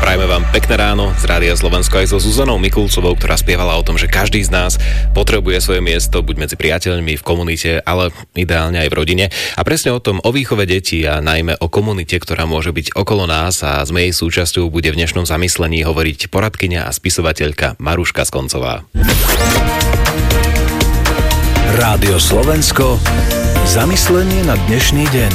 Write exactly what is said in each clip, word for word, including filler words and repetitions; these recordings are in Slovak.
Prajme vám pekné ráno z Rádia Slovensko aj so Zuzanou Mikulcovou, ktorá spievala o tom, že každý z nás potrebuje svoje miesto buď medzi priateľmi, v komunite, ale ideálne aj v rodine. A presne o tom, o výchove detí a najmä o komunite, ktorá môže byť okolo nás a sme jej súčasťou, bude v dnešnom zamyslení hovoriť poradkyňa a spisovateľka Maruška Skoncová. Rádio Slovensko. Zamyslenie na dnešný deň.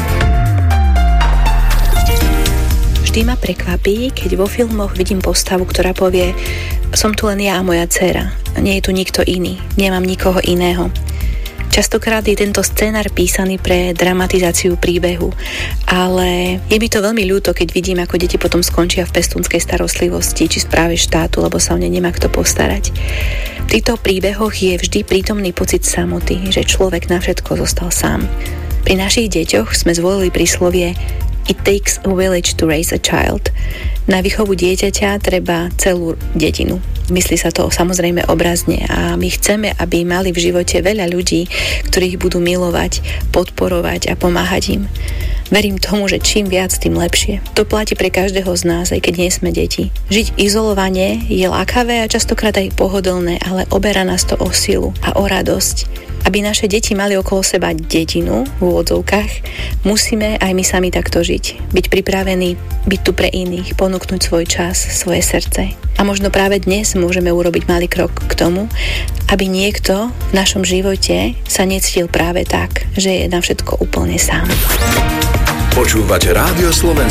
Vždy ma prekvapí, keď vo filmoch vidím postavu, ktorá povie: som tu len ja a moja dcéra. Nie je tu nikto iný. Nemám nikoho iného. Častokrát je tento scenár písaný pre dramatizáciu príbehu, ale je mi to veľmi ľúto, keď vidím, ako deti potom skončia v pestúnskej starostlivosti či správe štátu, lebo sa o ne nemá kto postarať. V týchto príbehoch je vždy prítomný pocit samoty, že človek na všetko zostal sám. Pri našich deťoch sme zvolili príslovie It takes a village to raise a child. Na výchovu dieťaťa treba celú dedinu. Myslí sa to samozrejme obrazne a my chceme, aby mali v živote veľa ľudí, ktorých budú milovať, podporovať a pomáhať im. Verím tomu, že čím viac, tým lepšie. To platí pre každého z nás, aj keď nie sme deti. Žiť izolovane je lákavé a častokrát aj pohodlné, ale oberá nás to o silu a o radosť. Aby naše deti mali okolo seba dedinu v úvodzovkách, musíme aj my sami takto žiť. Byť pripravení, byť tu pre iných, ponúknuť svoj čas, svoje srdce. A možno práve dnes môžeme urobiť malý krok k tomu, aby niekto v našom živote sa necítil práve tak, že je na všetko úplne sám. Počúvate Rádio Slovensko.